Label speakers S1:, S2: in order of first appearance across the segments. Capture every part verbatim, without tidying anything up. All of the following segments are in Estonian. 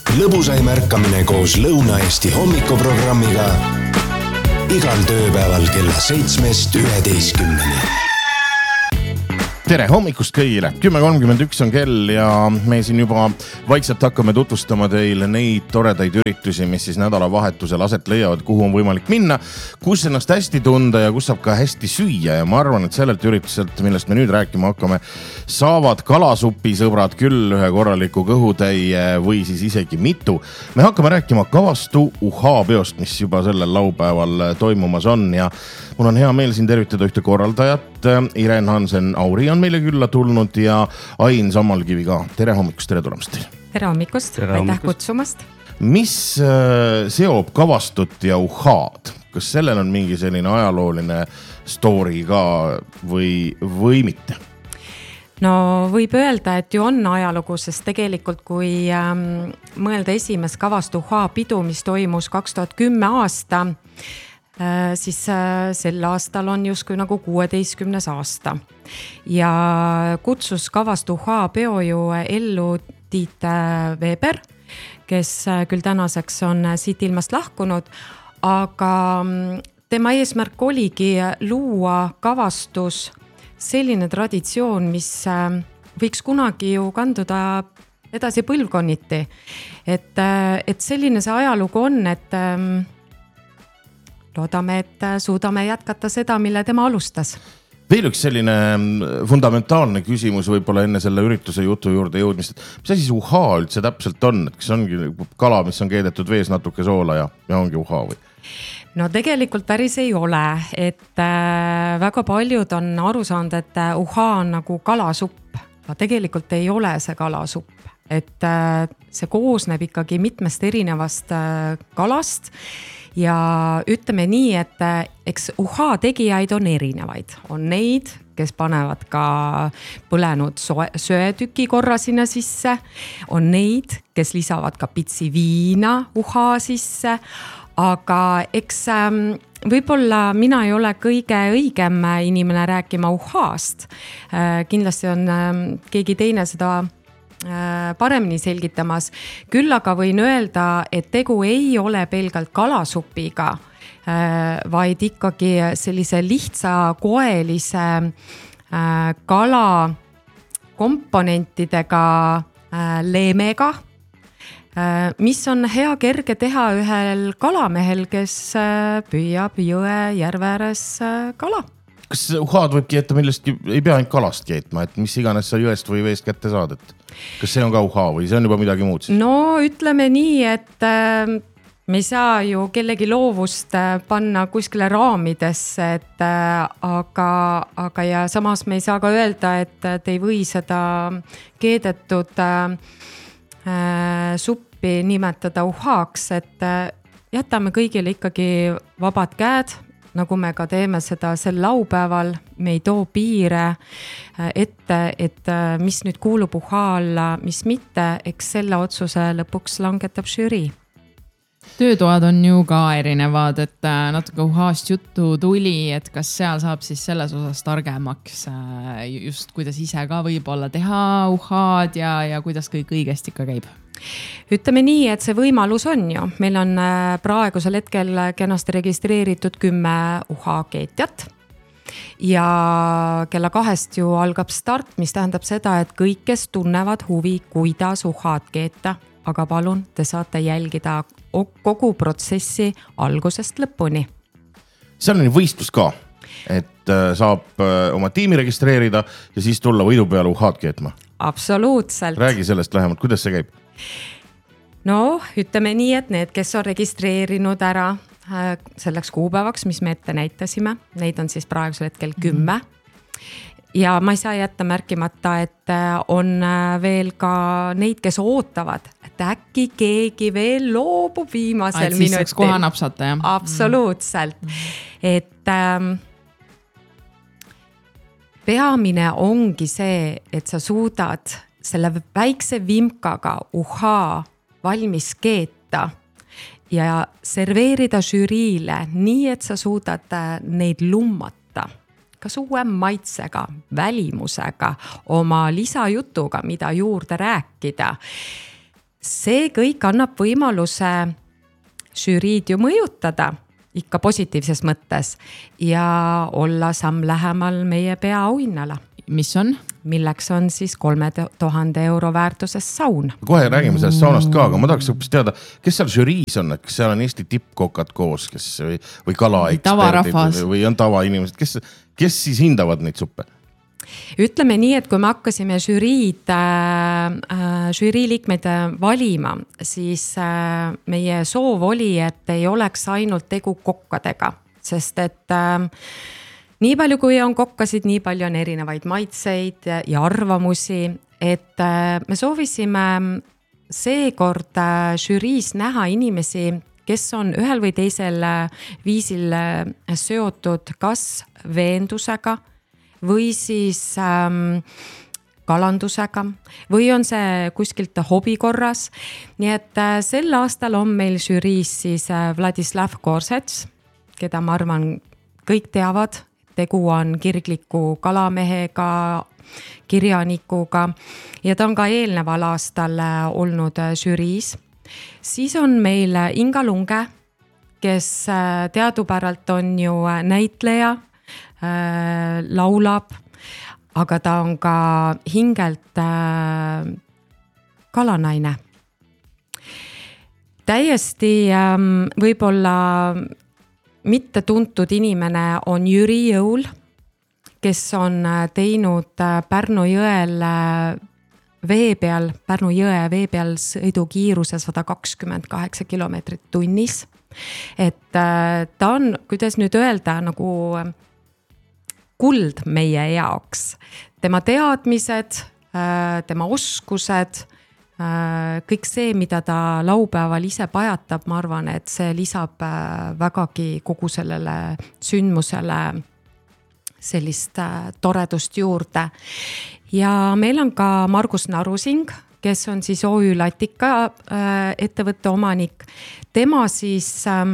S1: lõbusaim ärkamine koos Lõuna-Eesti hommikuprogrammiga igal tööpäeval kella seitsmest üheteistkümneni.
S2: Tere hommikust kõigile, kümme kolmkümmend üks on kell ja me siin juba vaikselt hakkame tutvustama teile neid toredaid üritusi, mis siis nädalavahetusel aset leiavad, kuhu on võimalik minna, kus ennast hästi tunda ja kus saab ka hästi süüa. Ja ma arvan, et sellelt ürituselt, millest me nüüd rääkima hakkame, saavad kalasupisõbrad küll ühe korraliku kõhutäie või siis isegi mitu. Me hakkame rääkima Kavastu Uhaa-peost, mis juba sellel laupäeval toimumas on ja mul on hea meel siin tervitada ühte korraldajat. Irene Hansen-Auri on meile külla tulnud ja Ain Sammalkivi ka. Tere hommikust, tere tulemast.
S3: Tere hommikust, aitäh kutsumast.
S2: Mis seob Kavastut ja Uhaad? Kas sellel on mingi selline ajalooline story ka või, või mitte?
S3: No võib öelda, et ju on ajalugu, sest tegelikult kui ähm, mõelda esimest Kavastu Uhaa pidu, mis toimus kaks tuhat kümme aasta, siis sel aastal on justkui nagu kuueteistkümnes aasta ja kutsus Kavastu Uhaa peo ju ellu Tiit Veber, kes küll tänaseks on siit ilmast lahkunud, aga tema eesmärk oligi luua Kavastus selline traditsioon, mis võiks kunagi ju kanduda edasi põlvkonniti. Et, et selline see ajalugu on, et loodame, et suudame jätkata seda, mille tema alustas.
S2: Veel üks selline fundamentaalne küsimus võib-olla enne selle ürituse jutu juurde jõudmist, et mis asi see Uhaa üldse täpselt on? Et kas ongi kala, mis on keedetud vees natuke soola ja, ja ongi Uhaa või?
S3: No tegelikult päris ei ole, et äh, väga paljud on aru saanud, et Uhaa on nagu kalasupp, aga tegelikult ei ole see kalasupp. Et äh, see koosneb ikkagi mitmest erinevast äh, kalast ja ütleme nii, et eks Uhaa tegijaid on erinevaid. On neid, kes panevad ka põlenud söetüki korra sinna sisse. On neid, kes lisavad ka pitsi viina Uhaa sisse. Aga eks võib-olla mina ei ole kõige õigem inimene rääkima Uhaast. Kindlasti on keegi teine seda paremini selgitamas. Küll aga võin öelda, et tegu ei ole pelgalt kalasupiga, vaid ikkagi sellise lihtsa koelise kala komponentidega leemega, mis on hea kerge teha ühel kalamehel, kes püüab jõe järve ääres kala.
S2: Kas Uhaad võib keeta millestki, ei pea ainult kalast keetma, et mis iganes sa jõest või veest kätte saad, et kas see on ka Uhaa või see on juba midagi muud siis?
S3: No ütleme nii, et äh, me ei saa ju kellegi loovust äh, panna kuskile raamidesse, et, äh, aga, aga ja samas me ei saa ka öelda, et te ei või seda keedetud äh, äh, suppi nimetada Uhaaks, et äh, jätame kõigile ikkagi vabad käed, nagu me ka teeme seda sel laupäeval, me ei too piire ette, et mis nüüd kuulub Uhaa alla, mis mitte, eks selle otsuse lõpuks langetab žürii.
S4: Töötoad on ju ka erinevad, et natuke Uhaast juttu tuli, et kas seal saab siis selles osas targemaks just kuidas ise ka võib-olla teha Uhaad ja, ja kuidas kõik õigesti ka käib?
S3: Ütleme nii, et see võimalus on ju. Meil on praegusel hetkel kenasti registreeritud kümme Uhaa keetjat ja kella kahest ju algab start, mis tähendab seda, et kõik, kes tunnevad huvi, kuidas Uhaad keeta, aga palun, te saate jälgida kogu protsessi algusest lõpuni.
S2: Seal on võistlus ka, et saab oma tiimi registreerida ja siis tulla võidu peale Uhaad keetma.
S3: Absoluutselt.
S2: Räägi sellest lähemalt, kuidas see käib?
S3: No, ütleme nii, et need, kes on registreerinud ära selleks kuupäevaks, mis me ette näitasime, neid on siis praegusel hetkel kümme. Ja ma ei saa jätta märkimata, et on veel ka neid, kes ootavad, et äkki keegi veel loobub viimasel minutil.
S4: Siis koha napsata, jah?
S3: Absoluutselt. Et ähm, peamine ongi see, et sa suudad selle väikse vimkaga Uhaa valmis keeta ja serveerida žüriile nii, et sa suudad neid lummata. Kas uue maitsega, välimusega, oma lisajutuga, mida juurde rääkida. see kõik annab võimaluse žüriid ju mõjutada ikka positiivses mõttes ja olla samm lähemal meie peaauhinnale.
S4: Mis on?
S3: Milleks on siis kolme tuhande euro väärtuses saun.
S2: Kohe räägime sellest saunast ka, aga ma tahaks hoopis teada, kes seal žüriis on, kas seal on Eesti tippkokad koos, kes või, või kalaeksperdid või, või on tavainimesed, kes, kes siis hindavad neid suppe?
S3: Ütleme nii, et kui me hakkasime žüriid, äh, žürii liikmeid valima, siis äh, meie soov oli, et ei oleks ainult tegu kokkadega, sest et äh, nii palju kui on kokkasid, nii palju on erinevaid maitseid ja arvamusi, et me soovisime seekord žüriis näha inimesi, kes on ühel või teisel viisil seotud kas veendusega või siis ähm, kalandusega või on see kuskilt hobikorras. Nii et sel aastal on meil žüriis siis Vladislav Korsets, keda ma arvan kõik teavad. Tegu on kirgliku kalamehega, kirjanikuga ja ta on ka eelneval aastal olnud žüriis. Siis on meil Inga Lunge, kes teadupäralt on ju näitleja, laulab, aga ta on ka hingelt kalanaine. Täiesti võib-olla mitte tuntud inimene on Jüri Jõul, kes on teinud Pärnu jõel vee peal, Pärnu jõe vee peal sõidukiiruse sada kakskümmend kaheksa kilomeetrit tunnis. Et ta on, kuidas nüüd öelda, nagu kuld meie jaoks. Tema teadmised, tema oskused, kõik see, mida ta laupäeval ise pajatab, ma arvan, et see lisab vägagi kogu sellele sündmusele sellist toredust juurde. Ja meil on ka Margus Narusing, kes on siis O Ü Latika ettevõtte omanik. Tema siis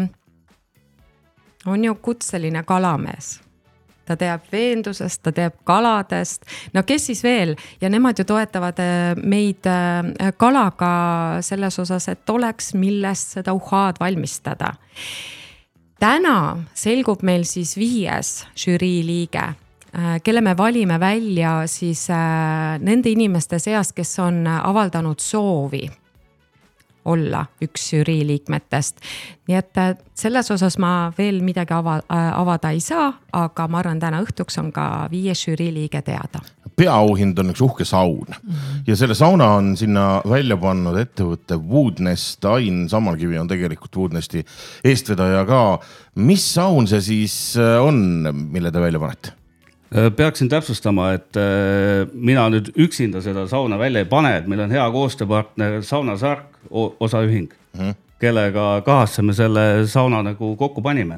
S3: on ju kutseline kalamees. Ta teab veendusest, ta teab kaladest, no kes siis veel ja nemad ju toetavad meid kalaga selles osas, et oleks millest seda uhaad valmistada. Täna selgub meil siis viies žürii liige, kelle me valime välja siis nende inimeste seast, kes on avaldanud soovi olla üks žürii liikmetest. Nii et selles osas ma veel midagi ava, avada ei saa, aga ma arvan, täna õhtuks on ka viies žürii liige teada.
S2: Peaauhind on üks uhke saun mm-hmm. ja selle sauna on sinna välja pannud ettevõtte Woodnest. Ain Sammarkivi on tegelikult Woodnesti eestvedaja ka. Mis saun see siis on, mille te välja panete?
S5: Peaksin täpsustama, et mina nüüd üksinda seda sauna välja ei pane, et meil on hea koostööpartner Sauna Sark osaühing, mm-hmm. kellega kahasseme selle sauna nagu kokku panime.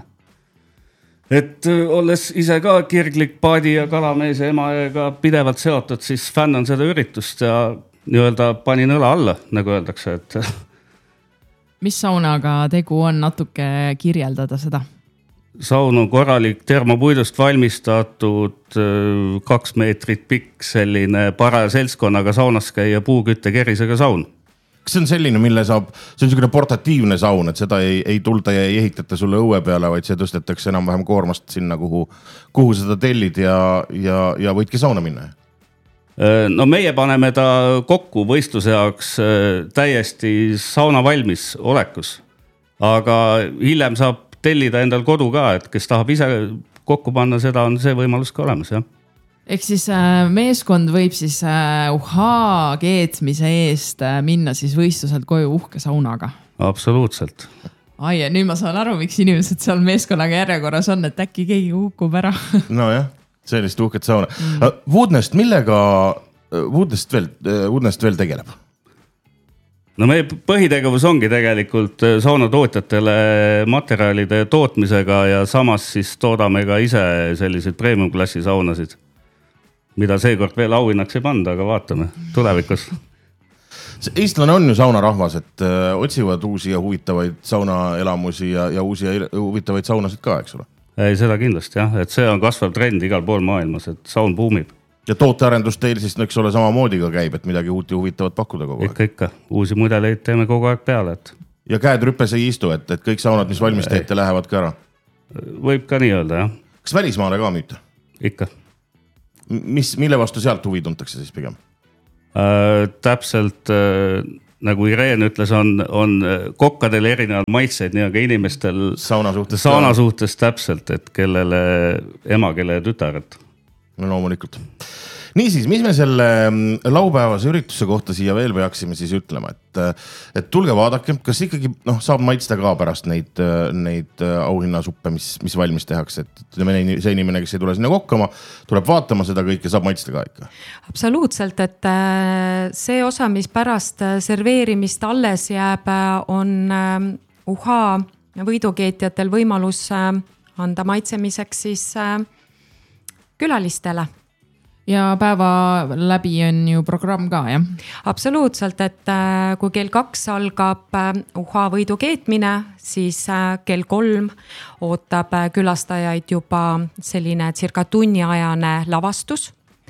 S5: Et olles ise ka kirglik paadi ja kalamees ja emaega pidevalt seotud, siis fänn on seda üritust ja nii-öelda panin õla alla, nagu öeldakse. Et...
S4: Mis saunaga tegu on, natuke kirjeldada seda?
S5: Saun on korralik termopuidust valmistatud kaks meetrit pikk selline paraja seltskonnaga saunas käia puukütte kerisega saun.
S2: Kas see on selline, mille saab, see on selline portatiivne saun, et seda ei, ei tulda ja ei ehitata sulle õue peale, vaid see tõstetakse enam-vähem koormast sinna, kuhu, kuhu seda tellid ja, ja, ja võidki sauna minna?
S5: No meie paneme ta kokku võistluse jaoks täiesti sauna valmis olekus, aga hiljem saab tellida endal kodu ka, et kes tahab ise kokku panna, seda on see võimalus ka olemas, jah.
S4: Ehk siis meeskond võib siis uhaa keetmise eest minna siis võistluselt koju uhke saunaga?
S5: Absoluutselt.
S4: Ai, nüüd ma saan aru, miks inimesed seal meeskonnaga järjekorras on, et äkki keegi hukub ära.
S2: No jah, sellist uhket sauna. Mm. Woodnest, millega Woodnest veel, Woodnest veel tegeleb?
S5: No meie põhitegevus ongi tegelikult saunatootjatele materjalide tootmisega ja samas siis toodame ka ise selliseid premium klassi saunasid, mida seekord veel auhinnaks ei panda, aga vaatame tulevikus.
S2: Eestlane on ju saunarahvas, et otsivad uusi ja huvitavaid saunaelamusi ja, ja uusi ja huvitavaid saunasid ka, eks ole?
S5: Ei, seda kindlasti jah, et see on kasvav trend igal pool maailmas, et saun buumib.
S2: Ja tootearendus teil siis eks ole samamoodi ka käib, et midagi uut ja huvitavat pakkuda kogu aeg.
S5: Ikka, ikka. Uusi mudeleid teeme kogu aeg peale. Et...
S2: Ja käed rüppes ei istu, et, et kõik saunad, mis valmis teete, lähevad ka ära?
S5: Võib ka nii öelda, jah.
S2: Kas välismaale ka müüte?
S5: Ikka.
S2: Mis, mille vastu sealt huvi tuntakse siis pigem?
S5: Äh, täpselt äh, nagu Ireen ütles, on, on kokkadel erinevad maitseid, nii aga inimestel
S2: sauna suhtes,
S5: sauna suhtes täpselt, et kellele ema, kelle tütaret.
S2: No loomulikult. Niisiis, mis me selle laupäevase ürituse kohta siia veel peaksime siis ütlema, et, et tulge vaadake, kas ikkagi noh, saab maitsta ka pärast neid, neid auhinnasuppe, mis, mis valmis tehakse, et see inimene, kes ei tule sinna kokkama, tuleb vaatama seda kõike, saab maitsta ka ikka.
S3: Absoluutselt, et see osa, mis pärast serveerimist alles jääb, on U H A võidukeetjatel võimalus anda maitsemiseks siis külalistele.
S4: Ja päeva läbi on ju programm ka, jah?
S3: Absoluutselt, et kui kell kaks algab U H A võidu keetmine, siis kell kolm ootab külastajaid juba selline circa tunniajane lavastus.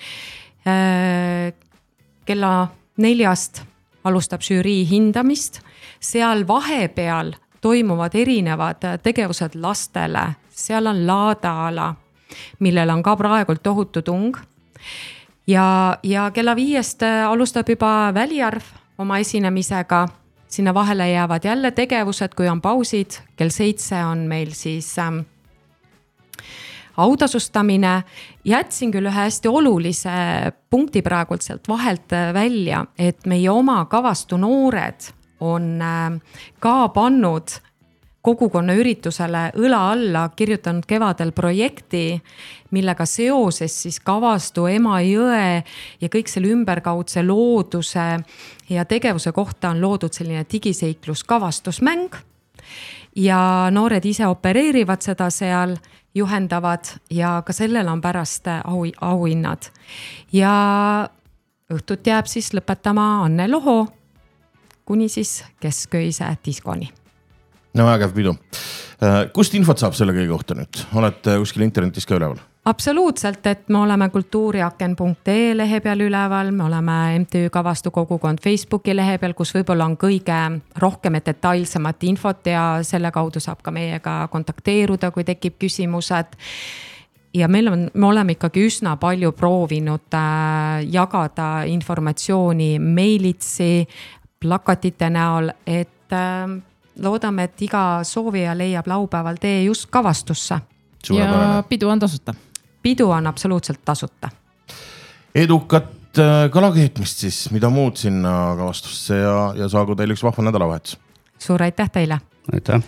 S3: Kella neljast alustab žüürii hindamist. Seal vahepeal toimuvad erinevad tegevused lastele. Seal on laadaala, millel on ka praegult tohutu tung. Ja, ja kella viiest alustab juba väliarv oma esinemisega. Sinna vahele jäävad jälle tegevused, kui on pausid. Kell seitse on meil siis ähm, autasustamine. Jätsin küll ühe hästi olulise punkti praegult sealt vahelt välja, et meie oma kavastu noored on äh, ka pannud kogukonna üritusele õla alla kirjutanud kevadel projekti, millega seoses siis Kavastu, Emajõe ja kõik selle ümberkaudse looduse ja tegevuse kohta on loodud selline digiseiklus kavastusmäng. Ja noored ise opereerivad seda seal, juhendavad ja ka sellel on pärast au, auhinnad. Ja õhtut jääb siis lõpetama Anne Loho kuni siis kesköise diskoni.
S2: No ägev pidu. Kust infot saab selle kõige kohta nüüd? Olete kuskil internetis ka üleval?
S3: Absoluutselt, et me oleme kultuuriaken punkt ee lehe peal üleval, me oleme M T Ü Kavastu kogukond Facebooki lehe peal, kus võib-olla on kõige rohkem ja detailsemat infot ja selle kaudu saab ka meiega kontakteeruda, kui tekib küsimused. Ja meil on, me oleme ikkagi üsna palju proovinud äh, jagada informatsiooni meilitsi, plakatite näol, et äh, loodame, et iga soovija leiab laupäeval tee just Kavastusse.
S4: Ja pidu on tasuta.
S3: Pidu on absoluutselt tasuta.
S2: Edukat kalakeetmist siis, mida muud sinna Kavastusse ja, ja saagu teil üks vahva nädalavahetus.
S3: Suur aitäh teile.
S5: Aitäh.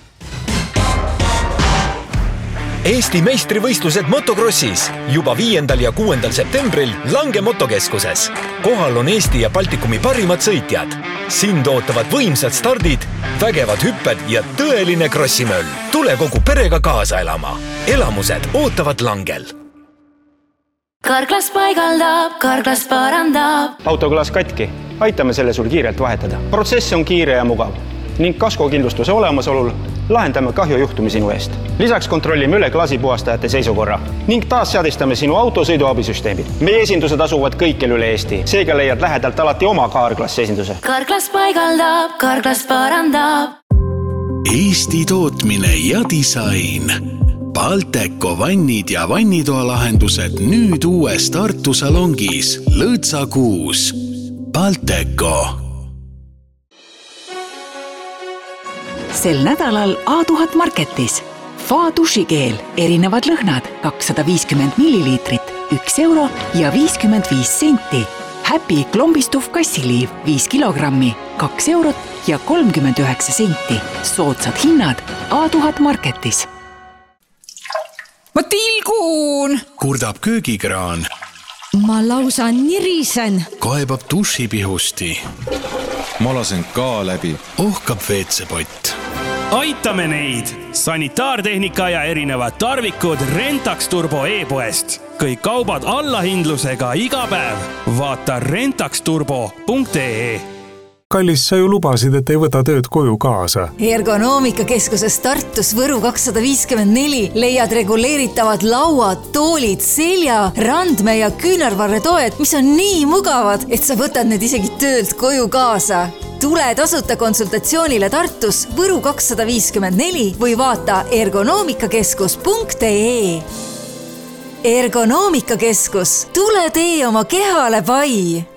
S1: Eesti meistrivõistlused motokrossis juba viiendal ja kuuendal septembril Lange motokeskuses. Kohal on Eesti ja Baltikumi parimad sõitjad. Sind ootavad võimsad stardid, vägevad hüpped ja tõeline krossimöll. Tule kogu perega kaasa elama. Elamused ootavad Langel.
S6: Karklas paigaldab, Karklas parandab.
S7: Autoklaas katki. Aitame selle sul kiirelt vahetada. Protsess on kiire ja mugav. Ning kaskokindlustuse olemasolul lahendame kahjujuhtumi sinu eest. Lisaks kontrollime üle klaasipuhastajate seisukorra ning taas seadistame sinu autosõiduabisüsteemid. Meie esindused asuvad kõikjal üle Eesti. Seega leiad lähedalt alati oma Karklas esinduse.
S6: Karklas paigaldab, Karklas parandab.
S8: Eesti tootmine ja disain. Balteko vannid ja vannitoa lahendused nüüd uues Tartu salongis Lõõtsa kuus. Balteko.
S9: Sel nädalal A tuhat marketis. Fa dušikeel, erinevad lõhnad, kakssada viiskümmend milliliitrit, üks euro ja viiskümmend viis senti. Happy klombistuv kassiliiv, viis kilogrammi, kaks eurot ja kolmkümmend üheksa senti. Soodsad hinnad A tuhat marketis.
S10: Ma tilgun!
S8: Kurdab köögikraan.
S10: Ma lausa nirisen.
S8: Kaebab dušipihusti.
S11: Ma lasen ka läbi.
S8: Ohkab veetsepott.
S12: Aitame neid! Sanitaartehnika ja erinevad tarvikud Rentax Turbo e-poest. Kõik kaubad allahindlusega iga päev. Vaata rentax turbo punkt ee.
S13: kallis, sa ju lubasid, et ei võta tööd koju kaasa.
S14: Ergonoomikakeskuses Tartus Võru kakssada viiskümmend neli leiad reguleeritavad lauad, toolid, selja, randme ja küünarvarretoed, mis on nii mugavad, et sa võtad need isegi töölt koju kaasa. Tule tasuta konsultatsioonile Tartus Võru kakssada viiskümmend neli või vaata ergonoomikakeskus punkt ee. Ergonoomikakeskus, tule tee oma kehale pai!